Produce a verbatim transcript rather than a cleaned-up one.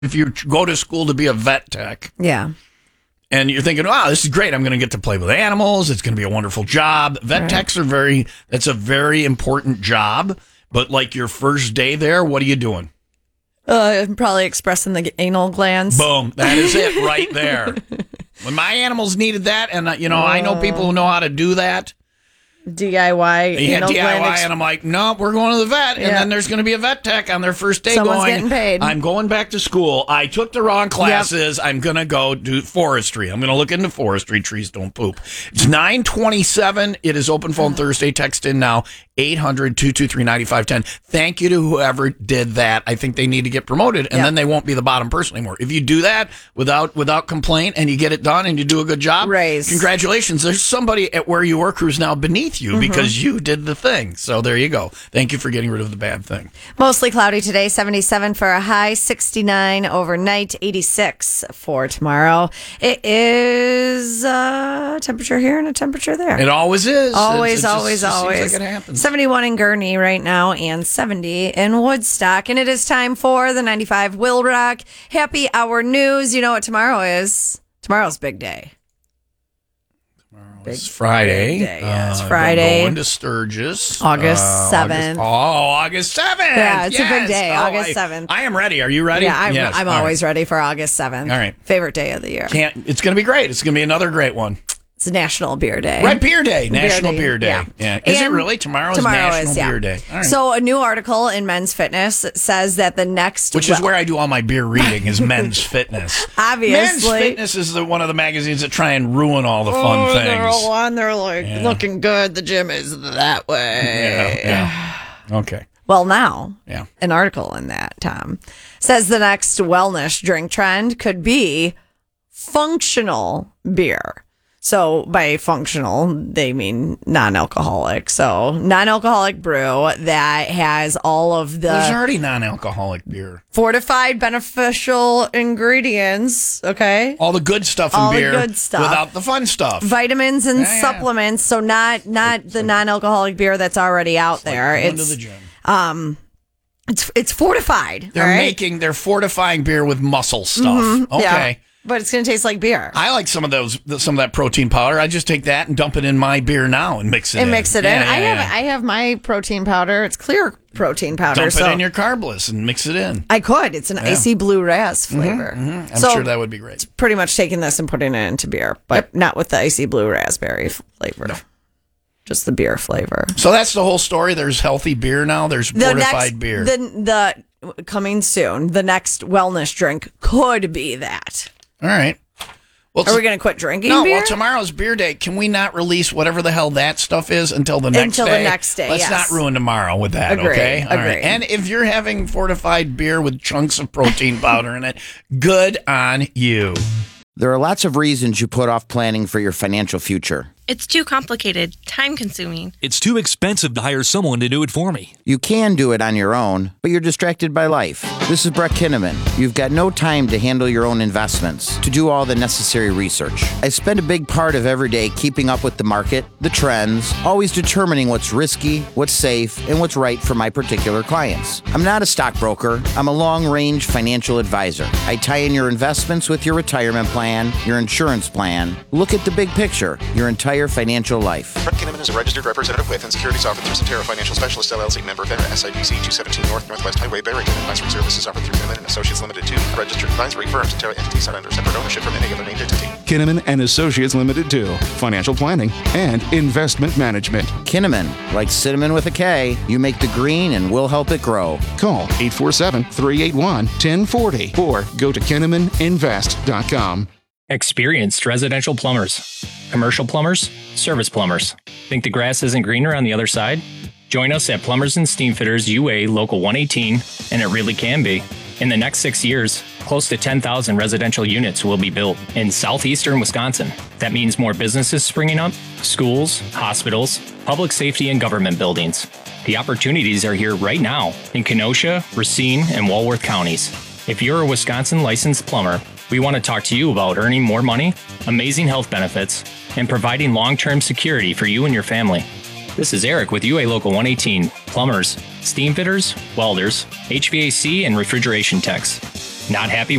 if you go to school to be a vet tech. Yeah. And you're thinking, wow, this is great. I'm going to get to play with animals. It's going to be a wonderful job. Vet right. techs are very, that's a very important job. But like your first day there, what are you doing? Uh, probably expressing the anal glands. Boom. That is it right there. When my animals needed that, and uh, you know, uh, I know people who know how to do that. D I Y. Yeah, D I Y, ex- and I'm like, no, we're going to the vet, and yeah. then there's going to be a vet tech on their first day. Someone's going, getting paid. I'm going back to school. I took the wrong classes. Yep. I'm going to go do forestry. I'm going to look into forestry. Trees don't poop. It's nine twenty-seven. It is open phone Thursday. Text in now, eight hundred, two two three, nine five one zero. Thank you to whoever did that. I think they need to get promoted, and yep. then they won't be the bottom person anymore. If you do that without without complaint, and you get it done, and you do a good job, Raise. Congratulations. There's somebody at where you work who's now beneath you mm-hmm. because you did the thing. So there you go. Thank you for getting rid of the bad thing. Mostly cloudy today, seventy-seven for a high, sixty-nine overnight, eighty-six for tomorrow. It is uh, temperature here and a temperature there. It always is. Always, it, it always, just, always. Seems like it happens. seventy-one in Gurnee right now and seventy in Woodstock. And it is time for the ninety-five Will Rock Happy Hour News. You know what tomorrow is? Tomorrow's big day. Big it's Friday. Big day, yeah, it's uh, Friday. Going to Sturgis. August uh, seventh. August, oh, August seventh. Yeah, it's yes. a big day. Oh, August seventh. I, I am ready. Are you ready? Yeah, I'm, yes. I'm always right. ready for August seventh. All right. Favorite day of the year. Can't. It's going to be great. It's going to be another great one. It's National Beer Day. Right, Beer Day. National Beer Day. Beer Day. Yeah. yeah. Is and it really? Tomorrow, tomorrow is National is, yeah. Beer Day. All right. So a new article in Men's Fitness says that the next... Which well, is where I do all my beer reading, is Men's Fitness. Obviously. Men's Fitness is the, one of the magazines that try and ruin all the fun oh, things. They're all on. They're like, yeah. looking good. The gym is that way. Yeah, yeah. Okay. Well, now, yeah. an article in that, Tom, says the next wellness drink trend could be functional beer. So by functional, they mean non-alcoholic. So non-alcoholic brew that has all of the... There's already non-alcoholic beer. Fortified beneficial ingredients, okay? All the good stuff in all beer. All the good stuff. Without the fun stuff. Vitamins and yeah, supplements. So not not it's the like, non-alcoholic beer that's already out it's there. Like it's to the gym. Um, it's it's fortified. They're right? making, they're fortifying beer with muscle stuff. Mm-hmm, okay. Yeah. But it's going to taste like beer. I like some of those, some of that protein powder. I just take that and dump it in my beer now and mix it and in. And mix it yeah, in. Yeah, I have yeah. I have my protein powder. It's clear protein powder. Dump so it in your Carbliss and mix it in. I could. It's an yeah. icy blue ras flavor. Mm-hmm, mm-hmm. I'm so sure that would be great. It's pretty much taking this and putting it into beer, but yep. not with the icy blue raspberry flavor. No. Just the beer flavor. So that's the whole story. There's healthy beer now. There's the fortified next, beer. The the coming soon. The next wellness drink could be that. All right. Well, are we going to quit drinking no, beer? well, tomorrow's beer day. Can we not release whatever the hell that stuff is until the next until day? Until the next day, Let's yes. not ruin tomorrow with that, Agreed. okay? All Agreed. right. And if you're having fortified beer with chunks of protein powder in it, good on you. There are lots of reasons you put off planning for your financial future. It's too complicated, time-consuming. It's too expensive to hire someone to do it for me. You can do it on your own, but you're distracted by life. This is Brett Kinnaman. You've got no time to handle your own investments, to do all the necessary research. I spend a big part of every day keeping up with the market, the trends, always determining what's risky, what's safe, and what's right for my particular clients. I'm not a stockbroker. I'm a long-range financial advisor. I tie in your investments with your retirement plan, your insurance plan. Look at the big picture, your entire financial life. Brett Kinnaman is a registered representative with and securities offered through Centera Financial Specialist L L C, member FINRA, S I B C two seventeen North Northwest Highway, Barrington. Advisory services offered through Kinnaman and Associates Limited two, a registered advisory firm. Centera entities are under separate ownership from any other named entity. Kinnaman and Associates Limited two, financial planning and investment management. Kinnaman, like cinnamon with a K, you make the green and we'll help it grow. Call eight four seven, three eight one, one zero four zero or go to kinnaman invest dot com. Experienced residential plumbers, commercial plumbers, service plumbers. Think the grass isn't greener on the other side? Join us at Plumbers and Steamfitters U A Local one eighteen, and it really can be. In the next six years, close to ten thousand residential units will be built in southeastern Wisconsin. That means more businesses springing up, schools, hospitals, public safety, and government buildings. The opportunities are here right now in Kenosha, Racine, and Walworth counties. If you're a Wisconsin licensed plumber, we want to talk to you about earning more money, amazing health benefits, and providing long-term security for you and your family. This is Eric with U A Local one eighteen, plumbers, steam fitters, welders, H V A C, and refrigeration techs. Not happy